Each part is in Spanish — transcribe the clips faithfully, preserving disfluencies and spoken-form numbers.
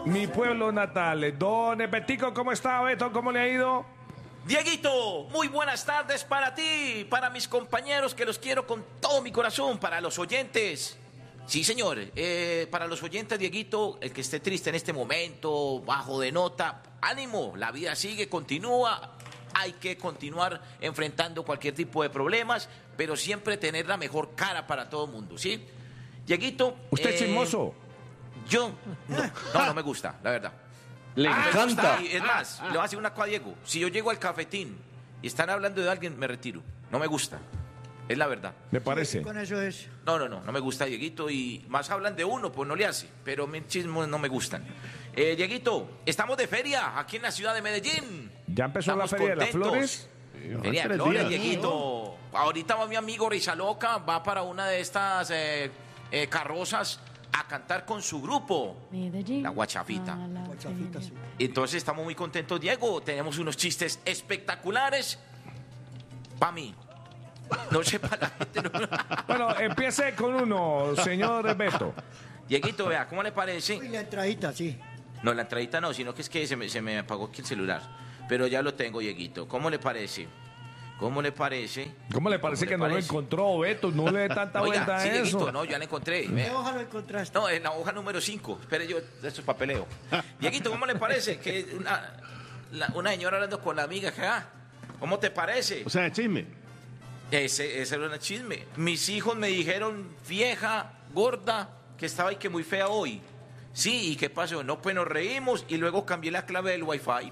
mi pueblo natal. Don Betico, ¿cómo está, Beto? ¿Cómo le ha ido? Dieguito, muy buenas tardes para ti, para mis compañeros que los quiero con todo mi corazón, para los oyentes. Sí, señor, eh, para los oyentes, Dieguito, el que esté triste en este momento, bajo de nota, ánimo, la vida sigue, continúa, hay que continuar enfrentando cualquier tipo de problemas, pero siempre tener la mejor cara para todo el mundo, ¿sí? Dieguito... ¿Usted es eh, chismoso? Yo, no, no, no me gusta, la verdad. Le Ah, me encanta. gusta, y es más, le voy a decir una cosa a Diego. Si yo llego al cafetín y están hablando de alguien, me retiro. No me gusta. Es la verdad. Me parece. Con eso es. No, no, no, no me gusta Dieguito. Y más hablan de uno, pues no le hace. Pero mis chismos no me gustan. Eh, Dieguito, estamos de feria aquí en la ciudad de Medellín. ¿Ya empezó Estamos la Feria de las contentos. Flores? Feria de tres Flores, días. Dieguito. Ahorita va mi amigo Rizaloca, va para una de estas eh, eh, carrozas a cantar con su grupo. Medellín. La Guachafita. a la Guachafita, feria. sí. Entonces estamos muy contentos, Diego. Tenemos unos chistes espectaculares. Para mí. No sé para la gente. No. Bueno, empiece con uno, señor Beto. Dieguito, vea, ¿cómo le parece? Y la entradita, sí. No, la entradita no, sino que es que se me, se me apagó aquí el celular. Pero ya lo tengo, Dieguito. ¿Cómo le parece? ¿Cómo le parece? ¿Cómo le parece ¿Cómo que le no lo parece? encontró, Beto? No le dé tanta Oiga, vuelta sí, a Dieguito, eso. no, ya la encontré. ¿Qué Vea. hoja lo encontraste? No, en la hoja número cinco. Espere, yo, esto es papeleo. Dieguito, ¿cómo le parece? Que una, la- una señora hablando con la amiga, que, ah, ¿cómo te parece? O sea, chisme. Ese, ese era un chisme. Mis hijos me dijeron, vieja, gorda, que estaba y que muy fea hoy. Sí, ¿y qué pasó? No, pues nos reímos y luego cambié la clave del wifi.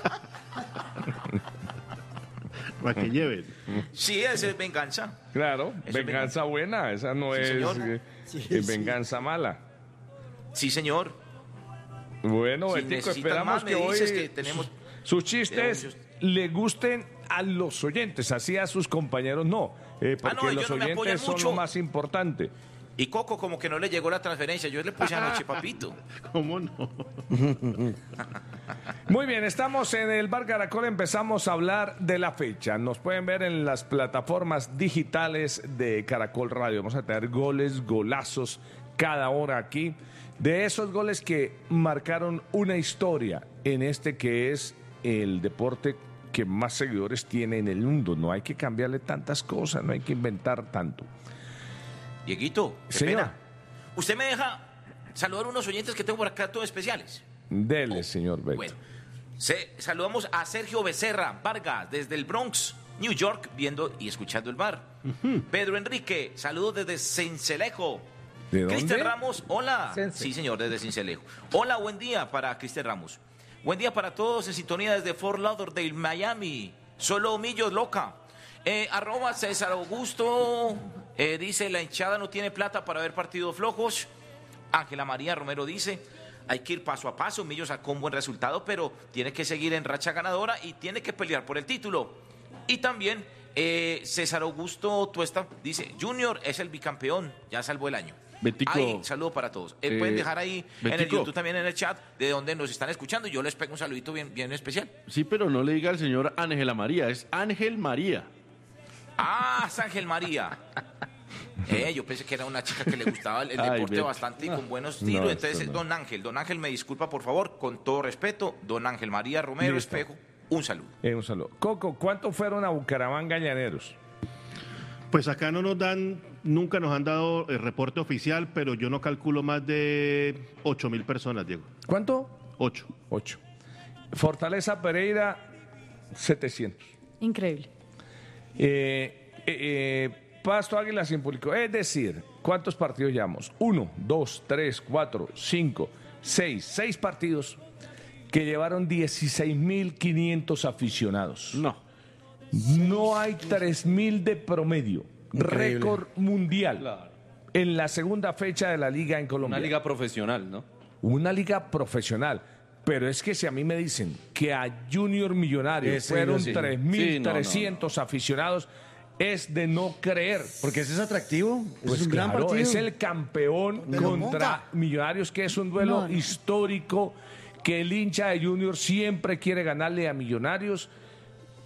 Para que lleven. Sí, ese es venganza. Claro, Eso es venganza buena, esa no Sí, es señor. eh, Sí, eh, sí. venganza mala. Sí, señor. Bueno, Si Betico, necesitas esperamos más, me que hoy dices que tenemos- sus chistes tenemos- le gusten a los oyentes, así a sus compañeros no, eh, porque Ah, no, ellos los no me apoyan oyentes son mucho. lo más importante. Y Coco como que no le llegó la transferencia. Yo le puse anoche, papito. ¿Cómo no? Muy bien, estamos en el Bar Caracol, empezamos a hablar de la fecha. Nos pueden ver en las plataformas digitales de Caracol Radio. Vamos a tener goles, golazos cada hora aquí. De esos goles que marcaron una historia en este que es el deporte que más seguidores tiene en el mundo. No hay que cambiarle tantas cosas, no hay que inventar tanto. Dieguito, qué Señor. pena. Usted me deja saludar a unos oyentes que tengo por acá todos especiales. Dele, señor Beto. Bueno, se- saludamos a Sergio Becerra Vargas desde el Bronx, New York, viendo y escuchando el bar. Pedro Enrique, saludos desde Cincelejo. ¿De dónde? Cristian Ramos, hola. Sí, señor, desde Cincelejo. Hola, buen día para Cristian Ramos. Buen día para todos en sintonía desde Fort Lauderdale, Miami. Solo Millos Loca. Eh, arroba César Augusto, eh, dice, la hinchada no tiene plata para ver partidos flojos. Ángela María Romero dice, hay que ir paso a paso. Millo sacó un buen resultado, pero tiene que seguir en racha ganadora y tiene que pelear por el título. Y también eh, César Augusto Tuesta dice, Junior es el bicampeón, ya salvó el año. Betico, Ahí, saludo para todos. Eh, eh, pueden dejar ahí en el Betico. YouTube también en el chat de donde nos están escuchando y yo les pego un saludito bien, bien especial. Sí, pero no le diga al señor Ángela María, es Ángel María. Ah, es Ángel María. Eh, yo pensé que era una chica que le gustaba el, el Ay, deporte Beto. bastante y con buenos No, tiros. esto Entonces, no. don Ángel, don Ángel, me disculpa por favor, con todo respeto, don Ángel María Romero Listo. Espejo, un saludo. Eh, un saludo. Coco, ¿cuántos fueron a Bucaramanga Llaneros? Pues acá no nos dan, nunca nos han dado el reporte oficial, pero yo no calculo más de ocho mil personas, Diego. ¿Cuánto? Ocho. Ocho. Fortaleza Pereira, setecientos. Increíble. Eh, eh, eh, Pasto Águila sin público. Es decir, ¿cuántos partidos llevamos? Uno, dos, tres, cuatro, cinco, seis. Seis partidos que llevaron dieciséis mil quinientos aficionados. No. No hay tres mil de promedio. Increíble. Récord mundial. Claro. En la segunda fecha de la liga en Colombia. Una liga profesional, ¿no? Una liga profesional. Pero es que si a mí me dicen que a Junior Millonarios Ese fueron yo sí. tres mil trescientos Sí, no, aficionados, es de no creer. Porque ese es atractivo. Pues es un gran claro, partido. es el campeón De la contra Monta. Millonarios, que es un duelo No, no. histórico, que el hincha de Junior siempre quiere ganarle a Millonarios.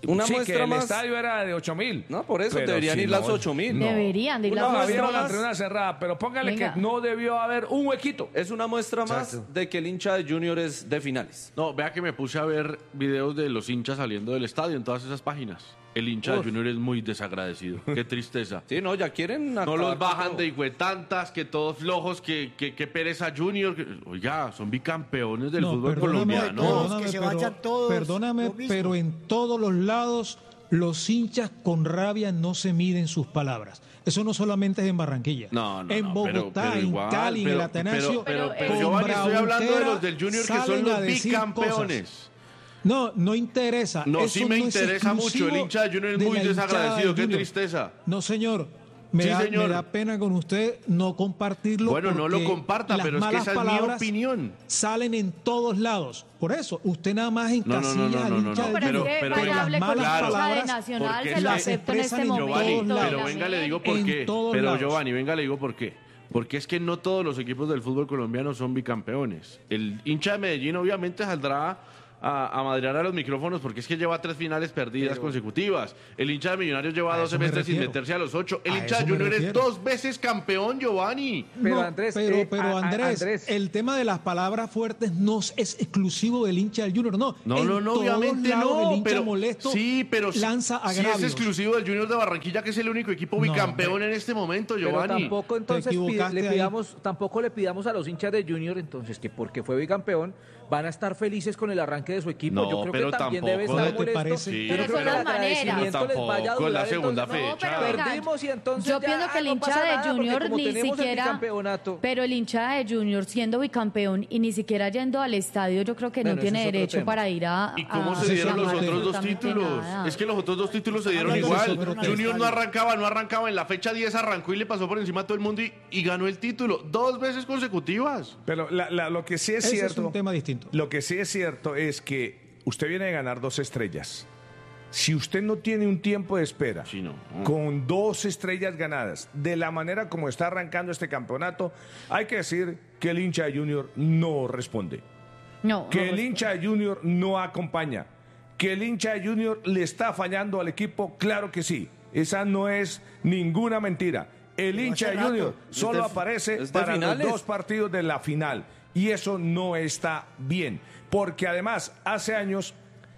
Una sí, muestra que el más. estadio era de ocho mil. No, por eso deberían ir las ocho mil. No. Deberían de ir No, las había ocho una mil. tribuna cerrada, pero póngale Venga. que no debió haber un huequito. Es una muestra más Exacto. de que el hincha de Junior es de finales. No, vea que me puse a ver videos de los hinchas saliendo del estadio en todas esas páginas. El hincha Uf. de Junior es muy desagradecido. Qué tristeza. Sí, no, ya quieren No acabar los con bajan todo. de hijuetantas, que todos flojos, que, que, que pereza Junior. que- oiga, son bicampeones del No, fútbol perdóname, colombiano. perdóname, Que se pero- vayan todos, perdóname, lo mismo. pero en todos los lados los hinchas con rabia no se miden sus palabras. Eso no solamente es en Barranquilla. No, no, en no, pero- Bogotá, pero en igual, Cali, en pero- el Atanasio, Pero, pero, pero con Giovanni, estoy hablando de bravuquera los del Junior que son salen a los decir bicampeones. No, no interesa. No, Eso sí me no es interesa mucho. El exclusivo hincha de Junior es de muy la hinchada desagradecido. de Qué Junior. tristeza. No, señor. Me, Sí, da, señor. me da pena con usted no compartirlo. Bueno, no lo porque comparta, las pero es que malas esa es mi palabras opinión. Salen en todos lados. Por eso, usted nada más No, no, no, encasilla no, al no, no, hincha no, de Pero, pero- es que pero- vaya, las hable con malas la hinchada de palabras, Nacional, porque se es lo que acepto en expresan este en momento. Giovanni, todos pero lados. venga, le digo por En qué. todos Pero lados. Giovanni, venga, le digo por qué. Porque es que no todos los equipos del fútbol colombiano son bicampeones. El hincha de Medellín obviamente saldrá a, a madrear a los micrófonos porque es que lleva tres finales perdidas consecutivas. El hincha de Millonarios lleva A doce eso me meses sin refiero. meterse a los ocho. El A hincha eso de me Junior es refiero. dos veces campeón, Giovanni. Pero No, Andrés, pero, eh, pero a- a- Andrés, Andrés. el tema de las palabras fuertes no es exclusivo del hincha del Junior, no. No, En no, no, todos obviamente lados no. El hincha pero, molesto sí, pero sí- lanza sí agravios. es exclusivo del Junior de Barranquilla, que es el único equipo No, bicampeón hombre. en este momento, Pero Giovanni. tampoco entonces pide- equivocaste le ahí. pidamos, tampoco le pidamos a los hinchas de Junior entonces que porque fue bicampeón van a estar felices con el arranque de su equipo. No, Yo creo pero que también tampoco. debe ¿No estar te molesto. parece? Sí. Yo Pero no creo son que el las maneras. agradecimiento les vaya a Tampoco, durar. la segunda entonces, No, pero fecha. venga, Perdimos y entonces yo ya, pienso que el no pasa hincha de nada, porque Junior como ni tenemos el siquiera, bicampeonato. pero el hincha de Junior siendo bicampeón y ni siquiera yendo al estadio, yo creo que Bueno, no tiene ese es otro derecho tema. para ir a. ¿Y cómo a se dieron los reclamar otros dos absolutamente títulos? nada. Es que los otros dos títulos se dieron Hablando de igual. eso, pero Junior que- no arrancaba, no arrancaba. En la fecha diez arrancó y le pasó por encima a todo el mundo y, y ganó el título. Dos veces consecutivas. Pero la- la- lo que sí es Ese cierto. es un tema distinto. Lo que sí es cierto es que usted viene de ganar dos estrellas. Si usted no tiene un tiempo de espera Sí, no. con dos estrellas ganadas, de la manera como está arrancando este campeonato, hay que decir que el hincha de Junior no responde. No, Que no, el pues, hincha de Junior no acompaña. Que el hincha de Junior le está fallando al equipo, claro que sí. Esa no es ninguna mentira. El Pero hincha hace de Junior rato. solo Es de- aparece es de para los finales. dos partidos de la final. Y eso no está bien. Porque además, hace años,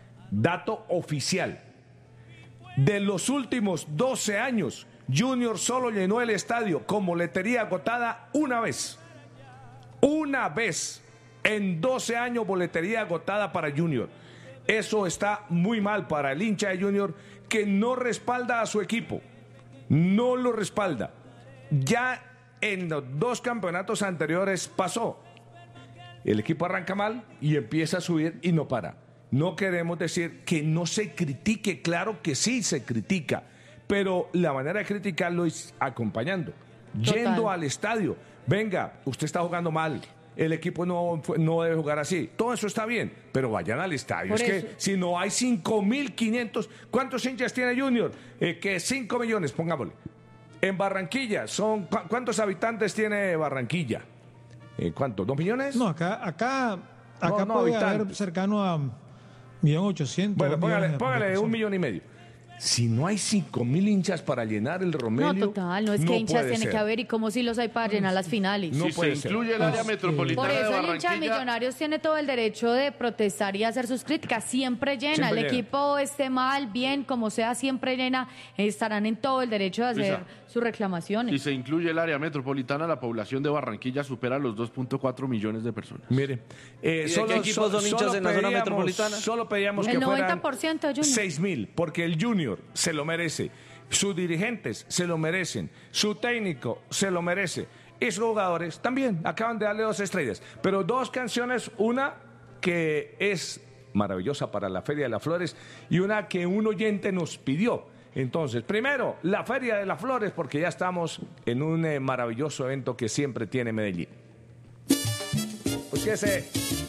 dato oficial, de los últimos doce años, Junior solo llenó el estadio con boletería agotada una vez. Una vez. En doce años, boletería agotada para Junior. Eso está muy mal para el hincha de Junior que no respalda a su equipo. No lo respalda. Ya en los dos campeonatos anteriores pasó. El equipo arranca mal y empieza a subir y no para. No queremos decir que no se critique, claro que sí se critica, pero la manera de criticarlo es acompañando, Total. yendo al estadio. Venga, usted está jugando mal, el equipo no, fue- no debe jugar así. Todo eso está bien, pero vayan al estadio. Por es eso. que si no hay cinco mil quinientos, ¿cuántos hinchas tiene Junior? Eh, que cinco millones, pongámosle. En Barranquilla, son ¿cu- ¿cuántos habitantes tiene Barranquilla? Eh, ¿Cuántos? ¿Dos millones? No, acá, acá, acá no, puede habitantes. haber cercano a un millón ochocientos. Bueno, dos póngale, millones de póngale un personas. millón y medio. Si no hay cinco mil hinchas para llenar el Romelio. No, total, no es que hinchas puede tiene ser. que haber y como si los hay para llenar las finales. No si puede se ser. incluye el área Pues, metropolitana Por eso de el hincha de Barranquilla. Millonarios tiene todo el derecho de protestar y hacer sus críticas. Siempre llena. Siempre el llena. equipo esté mal, bien, como sea, siempre llena. Estarán en todo el derecho de hacer Luisa, sus reclamaciones. Si se incluye el área metropolitana, la población de Barranquilla supera los dos punto cuatro millones de personas. Mire, eh, de solo, qué equipos so- son hinchas solo en la zona pedíamos- metropolitana? Solo pedíamos El que fueran noventa por ciento Junior. seis mil, porque el Junior se lo merece. Sus dirigentes se lo merecen. Su técnico se lo merece. Y sus jugadores también acaban de darle dos estrellas. Pero dos canciones, una que es maravillosa para la Feria de las Flores y una que un oyente nos pidió. Entonces, primero, la Feria de las Flores, porque ya estamos en un eh, maravilloso evento que siempre tiene Medellín. Pues que ese